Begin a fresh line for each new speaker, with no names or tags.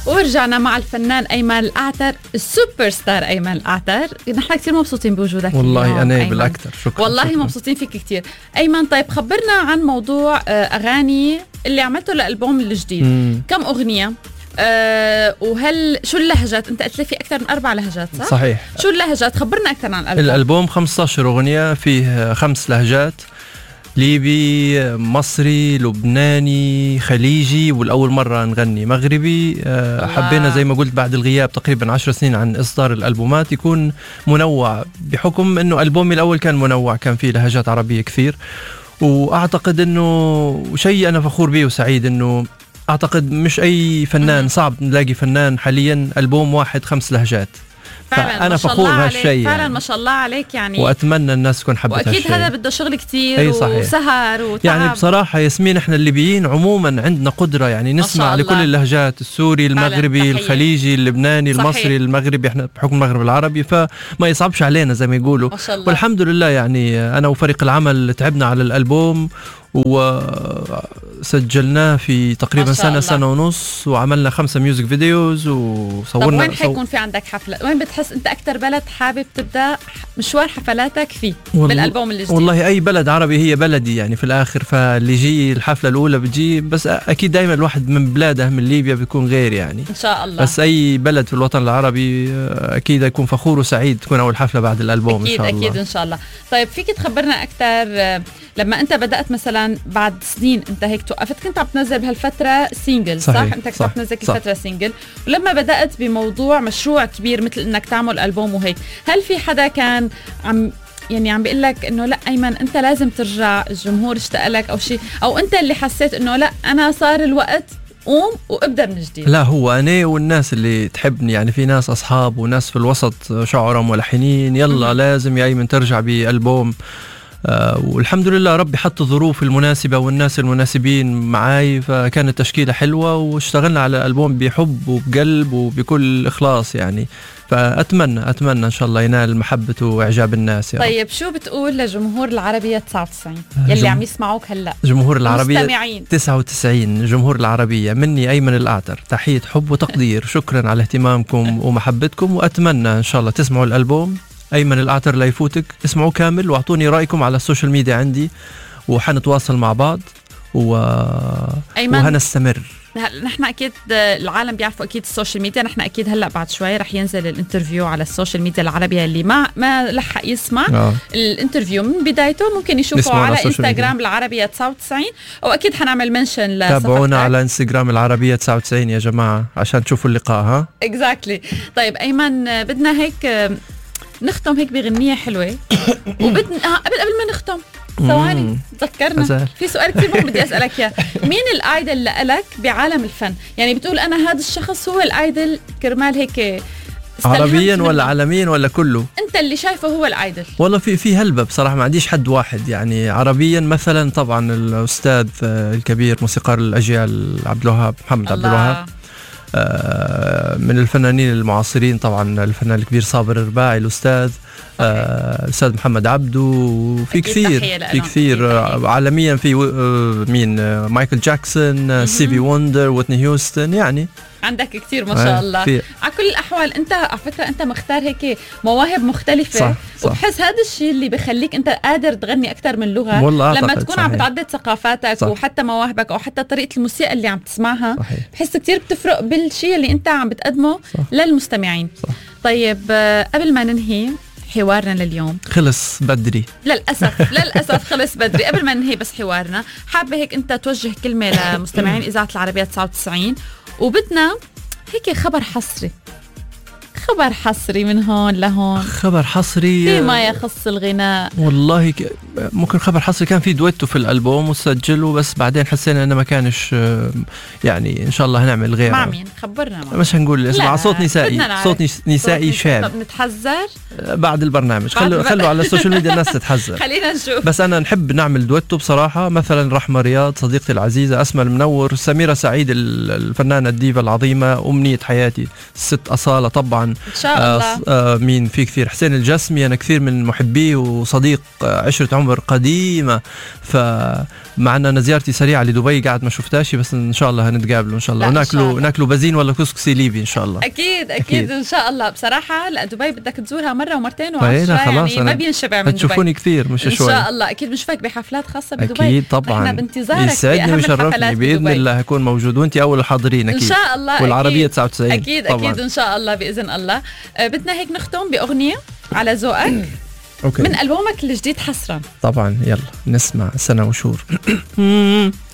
ورجعنا مع الفنان أيمن الأعتر، السوبر ستار أيمن الأعتر. نحن كتير مبسوطين بوجودك
والله أنا بالأكثر. شكرا
والله
شكرا.
مبسوطين فيك كتير أيمن. طيب خبرنا عن موضوع أغاني اللي عملته للألبوم الجديد. كم أغنية؟ وهل شو اللهجات؟ أنت قلت لي في أكثر من 4 لهجات صح؟
صحيح.
شو اللهجات؟ خبرنا أكثر عن الألبوم.
الألبوم 15 أغنية، فيه 5 لهجات: ليبي، مصري، لبناني، خليجي، والأول مرة نغني مغربي. حبينا زي ما قلت بعد الغياب تقريبا 10 سنين عن إصدار الألبومات يكون منوع، بحكم أنه ألبومي الأول كان منوع، كان فيه لهجات عربية كثير. وأعتقد أنه شيء أنا فخور به وسعيد، أنه أعتقد مش أي فنان، صعب نلاقي فنان حاليا ألبوم واحد 5 لهجات. فأنا فخور بهالشيء
فعلا
يعني.
ما شاء الله عليك يعني.
وأتمنى الناس تكون حبت هالشيء.
وأكيد هذا بده شغل كتير وسهر وتعب.
يعني بصراحة ياسمين احنا الليبيين عموما عندنا قدرة يعني نسمع لكل اللهجات، السوري، المغربي، الخليجي، اللبناني، المصري، المغربي، احنا بحكم المغرب العربي فما يصعبش علينا زي ما يقولوا. والحمد لله يعني أنا وفريق العمل تعبنا على الألبوم وسجلناه في تقريبا سنة ونص، وعملنا 5 ميوزك فيديوز وصورنا.
طب وين حيكون في عندك حفلة؟ وين بتحس انت اكتر بلد حابب تبدأ مشوار حفلاتك فيه بالألبوم الجديد؟ والله
اي بلد عربي هي بلدي يعني في الاخر، فاللي يجي الحفلة الاولى بتجي، بس اكيد دايما الواحد من بلاده من ليبيا بيكون غير يعني
ان شاء الله.
بس اي بلد في الوطن العربي اكيد يكون فخور وسعيد تكون اول حفلة بعد الألبوم
أكيد
ان شاء الله.
اكيد ان شاء الله. طيب فيك تخبرنا اكثر لما انت بدأت مثلا بعد سنين انت هيك توقفت، كنت عم تنزل بهالفترة سينجل صح؟ انت كنت عم تنزل كل فترة سينجل، ولما بدأت بموضوع مشروع كبير مثل انك تعمل ألبوم وهيك، هل في حدا كان عم بيقول لك انه لا ايمن انت لازم ترجع، الجمهور اشتاق لك او شيء، او انت اللي حسيت انه لا انا صار الوقت قوم وابدأ من جديد؟
لا، هو أنا والناس اللي تحبني يعني، في ناس أصحاب وناس في الوسط شعراء ملحنين، يلا لازم يا أيمن ترجع بألبوم. والحمد لله ربي حط الظروف المناسبة والناس المناسبين معاي، فكانت تشكيلة حلوة واشتغلنا على الألبوم بحب وبقلب وبكل إخلاص يعني. فأتمنى إن شاء الله ينال محبته وإعجاب الناس يعني.
طيب شو بتقول لجمهور العربية 99 يلي عم يسمعوك هلأ؟
جمهور العربية
مستمعين
99 جمهور العربية، مني أيمن الأعتر تحية حب وتقدير. شكرا على اهتمامكم ومحبتكم، وأتمنى إن شاء الله تسمعوا الألبوم أيمن الأعتر لا يفوتك، اسمعوا كامل واعطوني رأيكم على السوشيال ميديا عندي، وحنتواصل مع بعض وهنستمر.
نحن أكيد العالم بيعرفوا أكيد السوشيال ميديا، نحن أكيد هلأ بعد شوي رح ينزل الانترفيو على السوشيال ميديا العربية، اللي ما لحق يسمع الانترفيو من بدايته ممكن يشوفه على انستغرام العربية 99، وأكيد حنعمل منشن لصفحتك.
تابعونا على انستغرام العربية 99 يا جماعة عشان تشوفوا اللقاء. ها
exactly. طيب أيمن بدنا هيك نختم هيك بغنية حلوة وبدنا قبل ما نختم ثواني تذكرنا في سؤال كثير مهم بدي أسألك إياه. مين الآيدل لك بعالم الفن؟ يعني بتقول أنا هذا الشخص هو الآيدل كرمال هيك
عربيا ولا عالميا ولا كله؟
أنت اللي شايفه هو الآيدل.
والله في هلبة بصراحة، ما عنديش حد واحد يعني. عربيا مثلا طبعا الأستاذ الكبير موسيقار الأجيال محمد عبد الوهاب. من الفنانين المعاصرين طبعا الفنان الكبير صابر الرباعي الأستاذ، الأستاذ محمد عبده، وفي كثير عالميا في مين مايكل جاكسون، سيفي وندر، ويتني هيوستن، يعني
عندك كثير ما شاء الله. على كل الأحوال أنت على فكرة أنت مختار هيك مواهب مختلفة، صح. وبحس هذا الشيء اللي بخليك أنت قادر تغني أكثر من لغة لما تكون عم بتعدد ثقافاتك، صح. وحتى مواهبك أو حتى طريقة الموسيقى اللي عم تسمعها، صحيح. بحس كتير بتفرق بالشيء اللي أنت عم بتقدمه، صح. للمستمعين، صح. طيب قبل ما ننهي حوارنا لليوم، خلص بدري للأسف خلص بدري. قبل ما ننهي بس حوارنا، حابة هيك أنت توجه كلمة لمستمعين إذاعة العربية 99، وبدنا هيك خبر حصري من هون لهون، خبر حصري فيما يخص الغناء. والله ممكن خبر حصري، كان في دويتو في الألبوم وسجله، بس بعدين حسينا انه ما كانش يعني، ان شاء الله هنعمل غيره. مع مين؟ خبرنا. مش هنقول اسمع، صوت نسائي شاب. نتحذر بعد البرنامج، خلوا على السوشيال ميديا الناس تتحذر. خلينا نشوف. بس انا نحب نعمل دويتو بصراحة، مثلا رحمة رياض صديقتي العزيزة، أسماء المنور، سميرة سعيد الفنانة الديفا العظيمة، أمنية حياتي الست أصالة طبعا إن شاء الله. مين في كثير، حسين الجسمي، أنا كثير من محبيه وصديق عشرة عمر قديمة،
معنا أنا زيارتي سريعة لدبي قاعد ما شفتاشي، بس إن شاء الله هنتقابلوا إن شاء الله وناكلوا بازين ولا كسكسي ليبي إن شاء الله.
أكيد إن شاء الله. بصراحة لا دبي بدك تزورها مرة ومرتين وعشرة يعني ما بينشبع من دبي.
هتشوفوني كثير مش شوي
إن شاء الله. أكيد بنشوفك بحفلات خاصة بدبي.
أكيد طبعا.
إحنا بانتظارك
يسعدني ويشرفني بإذن الله هكون موجود، وأنت أول الحاضرين أكيد
إن شاء الله.
والعربية 99
أكيد طبعاً. أكيد إن شاء الله بإذن الله. بدنا هيك نختم بأغنية على ذوقك من ألبومك الجديد حصرا.
طبعا يلا نسمع سنة وشهور.